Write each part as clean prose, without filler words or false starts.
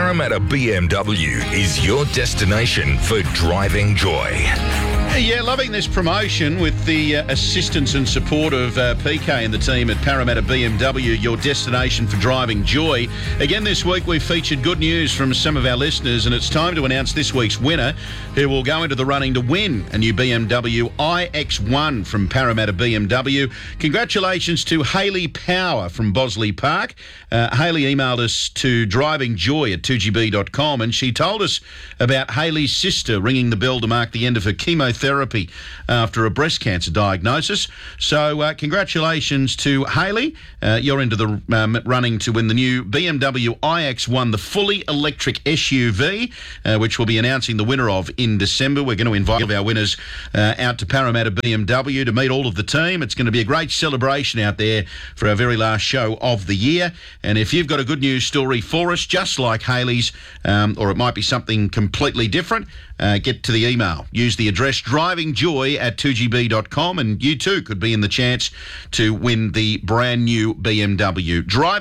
Parramatta BMW is your destination for driving joy. Yeah, loving this promotion with the assistance and support of PK and the team at Parramatta BMW, your destination for driving joy. Again, this week we've featured good news from some of our listeners, and it's time to announce this week's winner, who will go into the running to win a new BMW iX1 from Parramatta BMW. Congratulations to Hayley Power from Bosley Park. Hayley emailed us to drivingjoy@2gb.com, and she told us about Hayley's sister ringing the bell to mark the end of her chemotherapy after a breast cancer diagnosis. So congratulations to Hayley. You're into the running to win the new BMW iX1, the fully electric SUV, which we'll be announcing the winner of in December. We're going to invite our winners out to Parramatta BMW to meet all of the team. It's going to be a great celebration out there for our very last show of the year. And if you've got a good news story for us, just like Hayley's, or it might be something completely different, get to the email. Use the address drivingjoy@2gb.com, and you too could be in the chance to win the brand new BMW.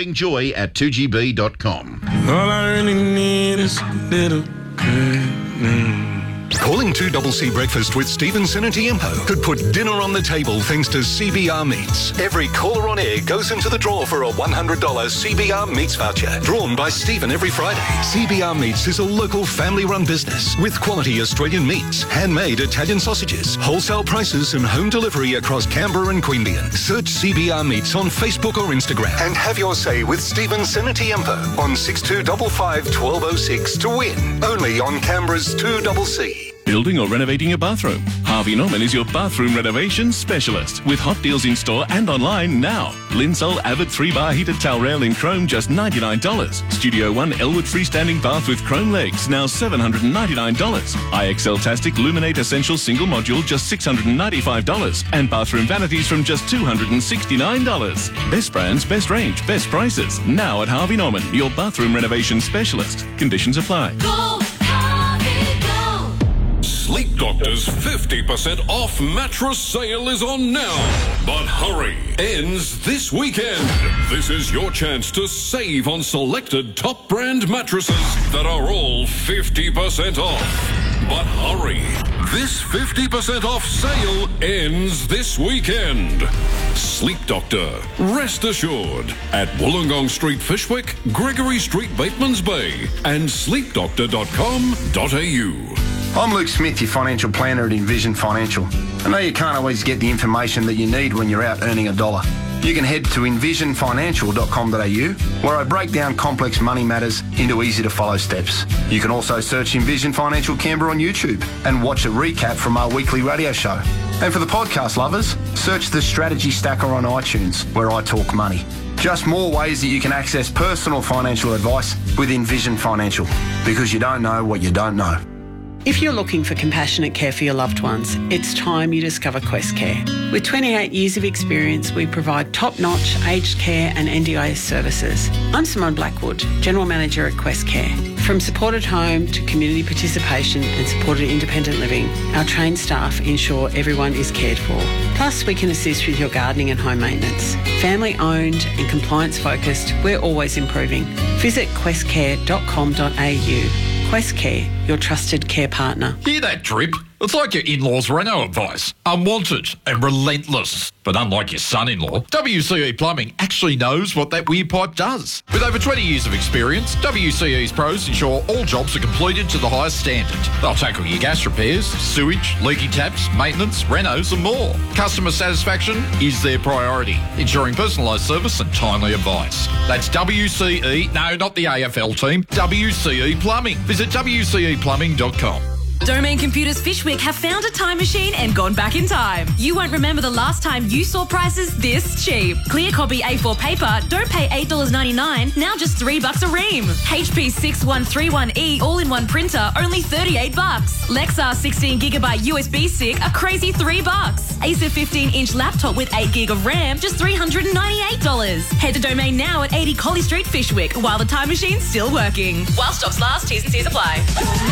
drivingjoy@2gb.com. All I really need is a little good news. Calling 2CC Breakfast with Stephen Senatiempo could put dinner on the table thanks to CBR Meats. Every caller on air goes into the draw for a $100 CBR Meats voucher, drawn by Stephen every Friday. CBR Meats is a local family-run business with quality Australian meats, handmade Italian sausages, wholesale prices and home delivery across Canberra and Queanbeyan. Search CBR Meats on Facebook or Instagram and have your say with Stephen Senatiempo on 6255 1206 to win. Only on Canberra's 2CC. Building or renovating your bathroom? Harvey Norman is your bathroom renovation specialist with hot deals in store and online now. Linsol Avid 3-bar heated towel rail in chrome, just $99. Studio One Elwood freestanding bath with chrome legs, now $799. IXL Tastic Luminate Essential single module, just $695. And bathroom vanities from just $269. Best brands, best range, best prices. Now at Harvey Norman, your bathroom renovation specialist. Conditions apply. Go! Sleep Doctor's 50% off mattress sale is on now. But hurry, ends this weekend. This is your chance to save on selected top brand mattresses that are all 50% off. But hurry, this 50% off sale ends this weekend. Sleep Doctor, rest assured, at Wollongong Street, Fishwick, Gregory Street, Batemans Bay, and sleepdoctor.com.au. I'm Luke Smith, your financial planner at Envision Financial. I know you can't always get the information that you need when you're out earning a dollar. You can head to envisionfinancial.com.au, where I break down complex money matters into easy-to-follow steps. You can also search Envision Financial Canberra on YouTube and watch a recap from our weekly radio show. And for the podcast lovers, search the Strategy Stacker on iTunes, where I talk money. Just more ways that you can access personal financial advice with Envision Financial, because you don't know what you don't know. If you're looking for compassionate care for your loved ones, it's time you discover Quest Care. With 28 years of experience, we provide top-notch aged care and NDIS services. I'm Simone Blackwood, General Manager at Quest Care. From supported home to community participation and supported independent living, our trained staff ensure everyone is cared for. Plus, we can assist with your gardening and home maintenance. Family-owned and compliance-focused, we're always improving. Visit questcare.com.au. Quest Care, your trusted care partner. Hear that drip? It's like your in-laws' reno advice. Unwanted and relentless. But unlike your son-in-law, WCE Plumbing actually knows what that weird pipe does. With over 20 years of experience, WCE's pros ensure all jobs are completed to the highest standard. They'll tackle your gas repairs, sewage, leaky taps, maintenance, renos and more. Customer satisfaction is their priority, ensuring personalised service and timely advice. That's WCE, no, not the AFL team, WCE Plumbing. Visit WCEplumbing.com. Domain Computers Fishwick have found a time machine and gone back in time. You won't remember the last time you saw prices this cheap. Clear copy A4 paper, don't pay $8.99, now just $3 a ream. HP 6131E all-in-one printer, only $38. Lexar 16GB USB stick, a crazy $3. Acer 15-inch laptop with 8GB of RAM, just $398. Head to Domain now at 80 Collie Street, Fishwick, while the time machine's still working. While stocks last, T's and C's apply.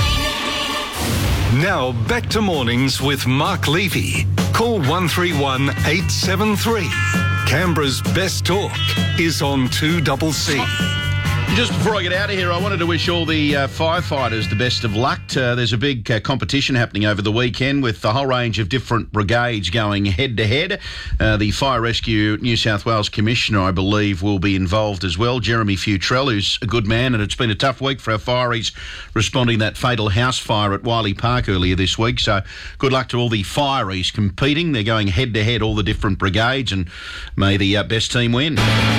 Now back to mornings with Mark Levy. Call 131 873. Canberra's best talk is on 2CC. Just before I get out of here, I wanted to wish all the firefighters the best of luck. There's a big competition happening over the weekend with a whole range of different brigades going head-to-head. The Fire Rescue New South Wales Commissioner, I believe, will be involved as well, Jeremy Futrell, who's a good man, and it's been a tough week for our fireys responding to that fatal house fire at Wiley Park earlier this week. So good luck to all the fireys competing. They're going head-to-head, all the different brigades, and may the best team win.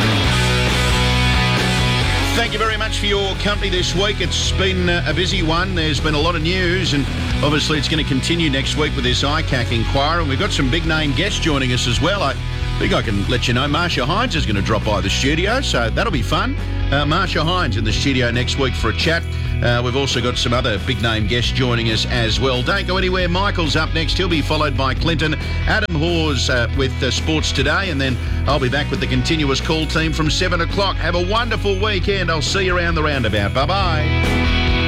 Thank you very much for your company this week. It's been a busy one. There's been a lot of news, and obviously it's going to continue next week with this ICAC inquiry. And we've got some big-name guests joining us as well. I think I can let you know Marsha Hines is going to drop by the studio, so that'll be fun. Marsha Hines in the studio next week for a chat. We've also got some other big-name guests joining us as well. Don't go anywhere. Michael's up next. He'll be followed by Clinton. Adam Hawes with Sports Today, and then I'll be back with the continuous call team from 7 o'clock. Have a wonderful weekend. I'll see you around the roundabout. Bye-bye.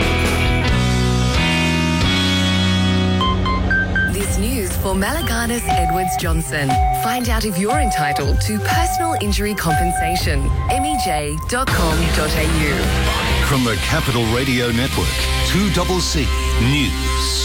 For Malaganas Edwards Johnson. Find out if you're entitled to personal injury compensation. MEJ.com.au. From the Capital Radio Network, 2CC News.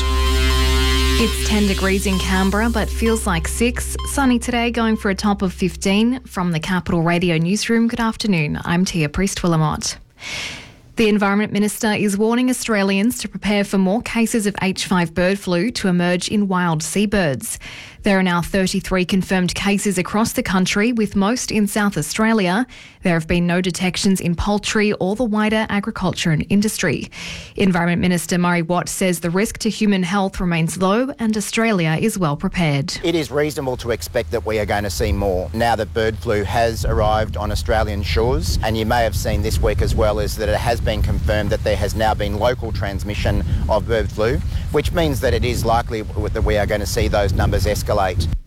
It's 10 degrees in Canberra, but feels like 6. Sunny today, going for a top of 15. From the Capital Radio Newsroom, good afternoon. I'm Tia Priest-Willamot. The Environment Minister is warning Australians to prepare for more cases of H5 bird flu to emerge in wild seabirds. There are now 33 confirmed cases across the country, with most in South Australia. There have been no detections in poultry or the wider agriculture and industry. Environment Minister Murray Watt says the risk to human health remains low and Australia is well prepared. It is reasonable to expect that we are going to see more now that bird flu has arrived on Australian shores. And you may have seen this week as well is that it has been confirmed that there has now been local transmission of bird flu, which means that it is likely that we are going to see those numbers escalate.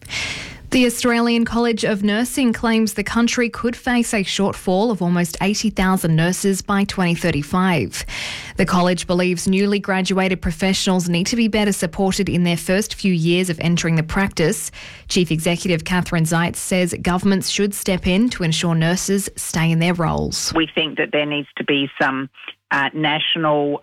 The Australian College of Nursing claims the country could face a shortfall of almost 80,000 nurses by 2035. The college believes newly graduated professionals need to be better supported in their first few years of entering the practice. Chief Executive Catherine Zeitz says governments should step in to ensure nurses stay in their roles. We think that there needs to be some a national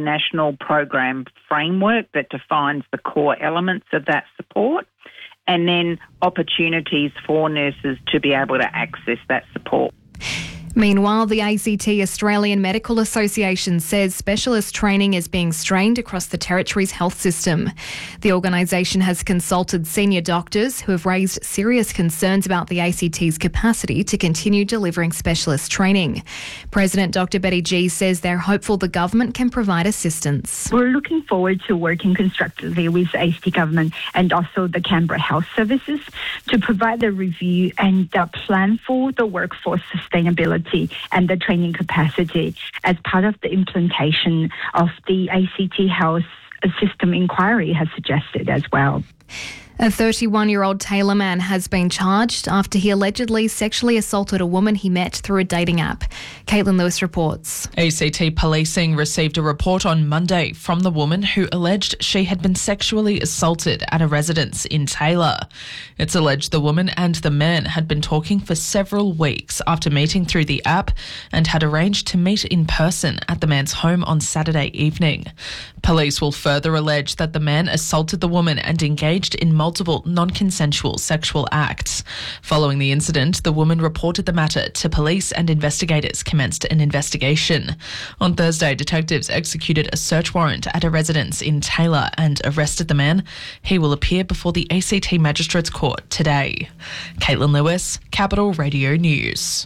program framework that defines the core elements of that support, and then opportunities for nurses to be able to access that support. Meanwhile, the ACT Australian Medical Association says specialist training is being strained across the Territory's health system. The organisation has consulted senior doctors who have raised serious concerns about the ACT's capacity to continue delivering specialist training. President Dr Betty G says they're hopeful the government can provide assistance. We're looking forward to working constructively with the ACT government and also the Canberra Health Services to provide a review and plan for the workforce sustainability and the training capacity as part of the implementation of the ACT Health System inquiry has suggested as well. A 31-year-old Taylor man has been charged after he allegedly sexually assaulted a woman he met through a dating app. Caitlin Lewis reports. ACT policing received a report on Monday from the woman who alleged she had been sexually assaulted at a residence in Taylor. It's alleged the woman and the man had been talking for several weeks after meeting through the app and had arranged to meet in person at the man's home on Saturday evening. Police will further allege that the man assaulted the woman and engaged in multiple non-consensual sexual acts. Following the incident, the woman reported the matter to police and investigators commenced an investigation. On Thursday, detectives executed a search warrant at a residence in Taylor and arrested the man. He will appear before the ACT Magistrates Court today. Caitlin Lewis, Capital Radio News.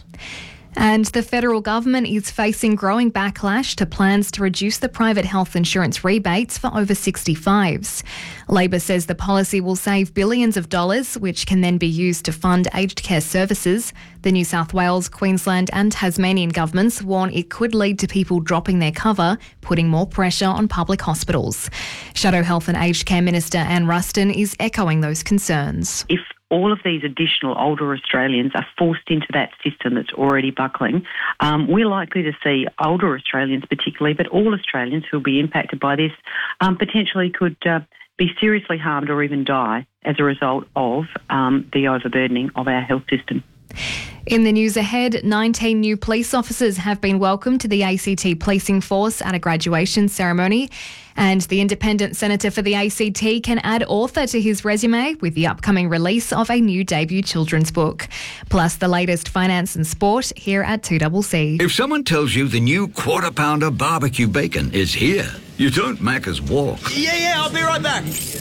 And the federal government is facing growing backlash to plans to reduce the private health insurance rebates for over 65s. Labor says the policy will save billions of dollars, which can then be used to fund aged care services. The New South Wales, Queensland and Tasmanian governments warn it could lead to people dropping their cover, putting more pressure on public hospitals. Shadow Health and Aged Care Minister Anne Ruston is echoing those concerns. If all of these additional older Australians are forced into that system that's already buckling, we're likely to see older Australians particularly, but all Australians who will be impacted by this potentially could be seriously harmed or even die as a result of the overburdening of our health system. In the news ahead, 19 new police officers have been welcomed to the ACT policing force at a graduation ceremony. And the independent senator for the ACT can add author to his resume with the upcoming release of a new debut children's book. Plus the latest finance and sport here at 2CC. If someone tells you the new Quarter Pounder barbecue bacon is here, you don't Macca's walk. Yeah, I'll be right back.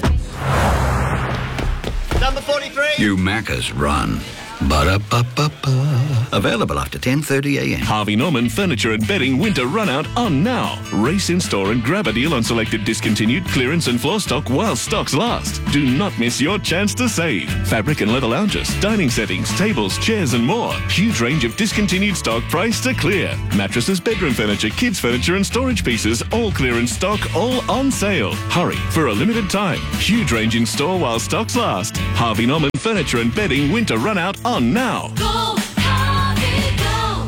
Number 43. You Macca's run. Ba-da-ba-ba-ba. Available after 10:30 a.m. Harvey Norman Furniture and Bedding Winter Run Out on now. Race in store and grab a deal on selected discontinued clearance and floor stock while stocks last. Do not miss your chance to save. Fabric and leather lounges, dining settings, tables, chairs and more. Huge range of discontinued stock priced to clear. Mattresses, bedroom furniture, kids furniture and storage pieces, all clearance stock, all on sale. Hurry, for a limited time. Huge range in store while stocks last. Harvey Norman Furniture and Bedding Winter Run Out on now. Go, Harvey, go.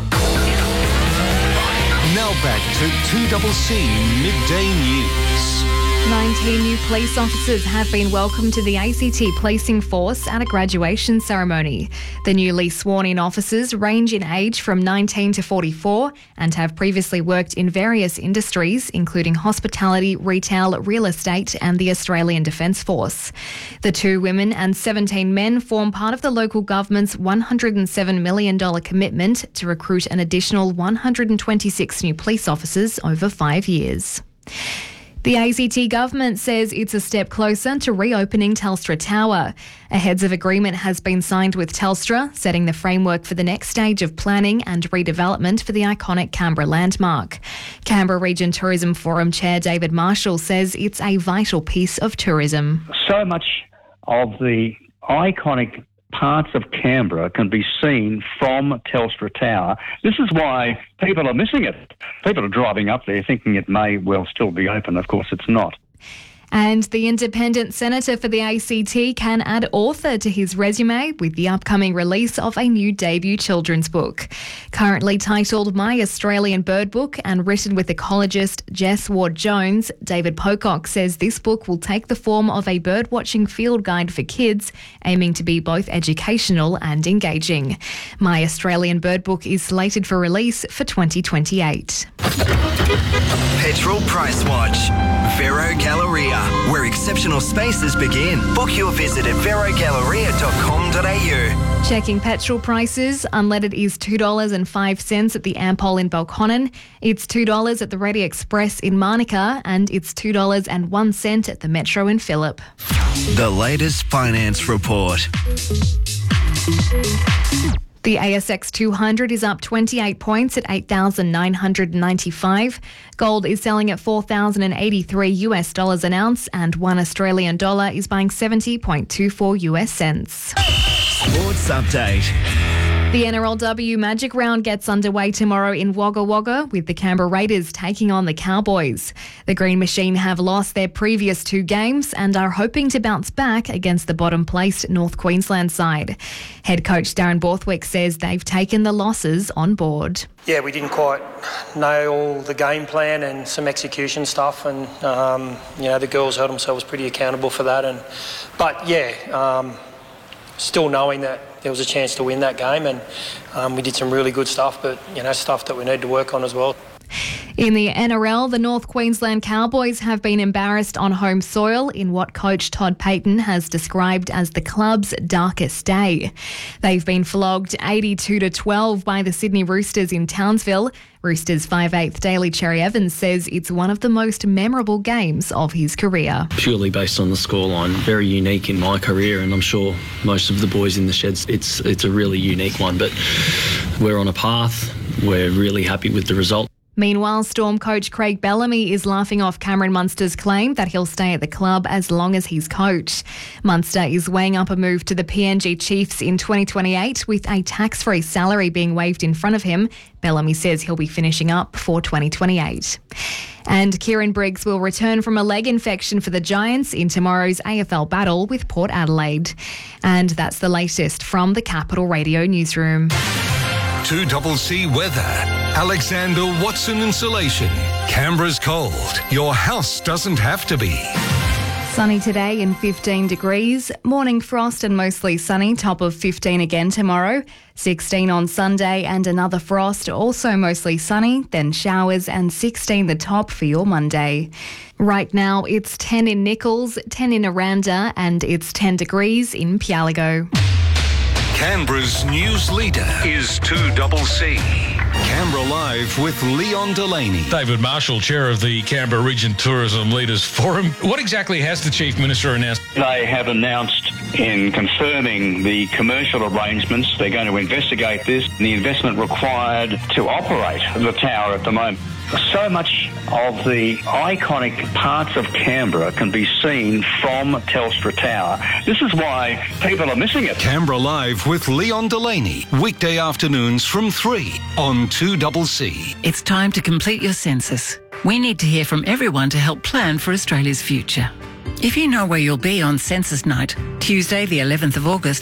Now back to 2CC Midday News. 19 new police officers have been welcomed to the ACT policing force at a graduation ceremony. The newly sworn-in officers range in age from 19 to 44 and have previously worked in various industries, including hospitality, retail, real estate and the Australian Defence Force. The 2 women and 17 men form part of the local government's $107 million commitment to recruit an additional 126 new police officers over 5 years. The ACT government says it's a step closer to reopening Telstra Tower. A heads of agreement has been signed with Telstra, setting the framework for the next stage of planning and redevelopment for the iconic Canberra landmark. Canberra Region Tourism Forum Chair David Marshall says it's a vital piece of tourism. So much of the iconic parts of Canberra can be seen from Telstra Tower. This is why people are missing it. People are driving up there thinking it may well still be open. Of course, it's not. And the independent senator for the ACT can add author to his resume with the upcoming release of a new debut children's book. Currently titled My Australian Bird Book and written with ecologist Jess Ward-Jones, David Pocock says this book will take the form of a birdwatching field guide for kids, aiming to be both educational and engaging. My Australian Bird Book is slated for release for 2028. Petrol Price Watch. Vero Galleria, where exceptional spaces begin. Book your visit at verogalleria.com.au. Checking petrol prices, unleaded is $2.05 at the Ampol in Belconnen. It's $2 at the Ready Express in Manuka, and it's $2.01 at the Metro in Phillip. The latest finance report. The ASX 200 is up 28 points at 8,995. Gold is selling at $4,083 an ounce, and $1 Australian dollar is buying 70.24 US cents. Sports update. The NRLW Magic Round gets underway tomorrow in Wagga Wagga, with the Canberra Raiders taking on the Cowboys. The Green Machine have lost their previous 2 games and are hoping to bounce back against the bottom-placed North Queensland side. Head coach Darren Borthwick says they've taken the losses on board. Yeah, we didn't quite know all the game plan and some execution stuff, and the girls held themselves pretty accountable for that. Still knowing that there was a chance to win that game, and we did some really good stuff, but stuff that we need to work on as well. In the NRL, the North Queensland Cowboys have been embarrassed on home soil in what coach Todd Payton has described as the club's darkest day. They've been flogged 82-12 by the Sydney Roosters in Townsville. Roosters 5'8" Daly Cherry Evans says it's one of the most memorable games of his career. Purely based on the scoreline, very unique in my career, and I'm sure most of the boys in the sheds, it's a really unique one, but we're on a path. We're really happy with the result. Meanwhile, Storm coach Craig Bellamy is laughing off Cameron Munster's claim that he'll stay at the club as long as he's coach. Munster is weighing up a move to the PNG Chiefs in 2028 with a tax-free salary being waived in front of him. Bellamy says he'll be finishing up for 2028. And Kieran Briggs will return from a leg infection for the Giants in tomorrow's AFL battle with Port Adelaide. And that's the latest from the Capital Radio newsroom. 2CC weather. Alexander Watson Insulation. Canberra's cold. Your house doesn't have to be. Sunny today and 15 degrees. Morning frost and mostly sunny, top of 15 again tomorrow. 16 on Sunday and another frost, also mostly sunny, then showers and 16 the top for your Monday. Right now it's 10 in Nichols, 10 in Aranda and it's 10 degrees in Pialago. Canberra's news leader is 2CC. Canberra Live with Leon Delaney. David Marshall, chair of the Canberra Region Tourism Leaders Forum. What exactly has the Chief Minister announced? They have announced in confirming the commercial arrangements, they're going to investigate this, the investment required to operate the tower at the moment. So much of the iconic parts of Canberra can be seen from Telstra Tower. This is why people are missing it. Canberra Live with Leon Delaney. Weekday afternoons from 3 on 2CC. It's time to complete your census. We need to hear from everyone to help plan for Australia's future. If you know where you'll be on census night, Tuesday the 11th of August,